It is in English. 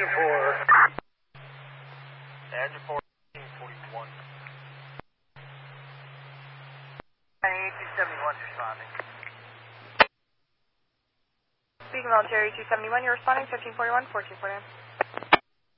Badger 1441. 271's responding. Speaking military 271, you're responding 1341, 1441.